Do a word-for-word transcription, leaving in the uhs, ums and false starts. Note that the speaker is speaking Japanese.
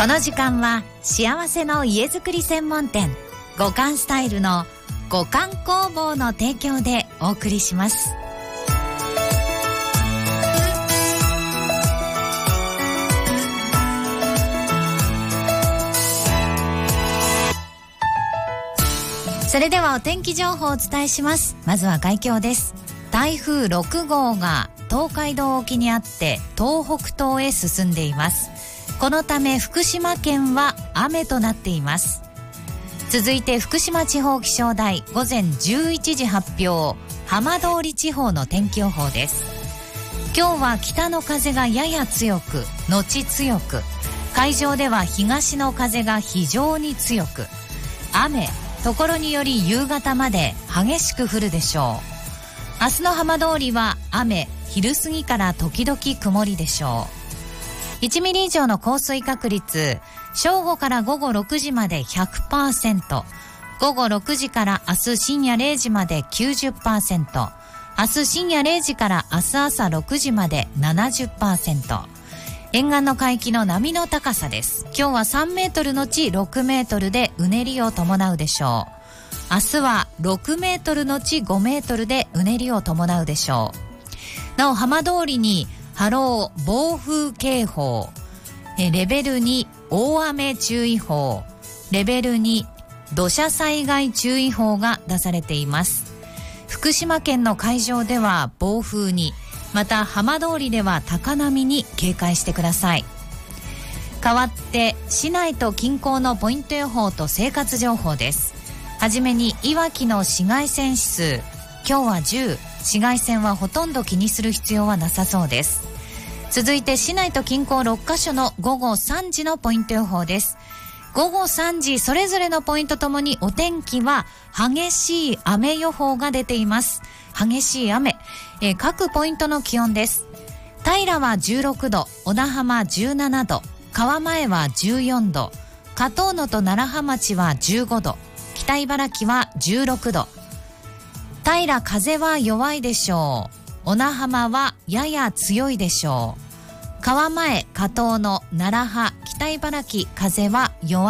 この時間は幸せの家づくり専門店五感スタイルの五感工房の提供でお送りします。それではお天気情報をお伝えします。まずは概況です。台風ろく号が東海道沖にあって東北東へ進んでいます。このため福島県は雨となっています。続いて福島地方気象台午前じゅういちじ発表、浜通り地方の天気予報です。今日は北の風がやや強く後強く、海上では東の風が非常に強く、雨ところにより夕方まで激しく降るでしょう。明日の浜通りは雨、昼過ぎから時々曇りでしょう。いちミリ以上の降水確率、正午から午後ろくじまで ひゃくパーセント、午後ろくじから明日深夜れいじまで きゅうじゅっパーセント、明日深夜れいじから明日朝ろくじまで ななじゅっパーセント。沿岸の海域の波の高さです。今日はさんメートルのちろくメートルでうねりを伴うでしょう。明日はろくメートルのちごメートルでうねりを伴うでしょう。なお浜通りに波浪暴風警報、レベルに大雨注意報、レベルに土砂災害注意報が出されています。福島県の海上では暴風に、また浜通りでは高波に警戒してください。代わって市内と近郊のポイント予報と生活情報です。はじめにいわきの紫外線指数、今日はじゅう、紫外線はほとんど気にする必要はなさそうです。続いて市内と近郊ろっカ所の午後さんじのポイント予報です。午後さんじそれぞれのポイントともにお天気は激しい雨予報が出ています。激しい雨、えー、各ポイントの気温です。平はじゅうろくど、小名浜じゅうななど、川前はじゅうよんど、加東野と楢葉町はじゅうごど、北茨城はじゅうろくど。平風は弱いでしょう。小名浜はやや強いでしょう。川前、加東野、楢葉、北茨城風は弱い